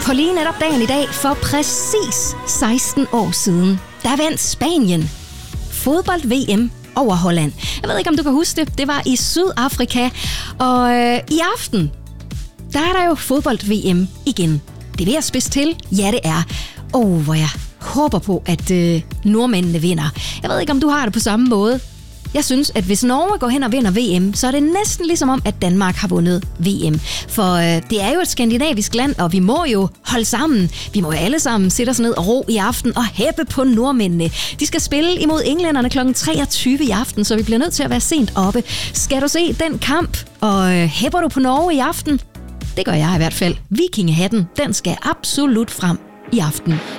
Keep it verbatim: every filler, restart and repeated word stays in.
På lige netop dagen i dag, for præcis seksten år siden, der vandt Spanien fodbold-V M over Holland. Jeg ved ikke, om du kan huske det. Det var i Sydafrika. Og øh, i aften, der er der jo fodbold-V M igen. Det er ved at spidse til. Ja, det er. Åh, oh, hvor jeg håber på, at øh, nordmændene vinder. Jeg ved ikke, om du har det på samme måde. Jeg synes, at hvis Norge går hen og vinder V M, så er det næsten ligesom om, at Danmark har vundet V M. For øh, det er jo et skandinavisk land, og vi må jo holde sammen. Vi må jo alle sammen sætte os ned og ro i aften og hæppe på nordmændene. De skal spille imod englænderne klokken treogtyve i aften, så vi bliver nødt til at være sent oppe. Skal du se den kamp, og øh, hæpper du på Norge i aften? Det gør jeg i hvert fald. Vikingehatten, den skal absolut frem i aften.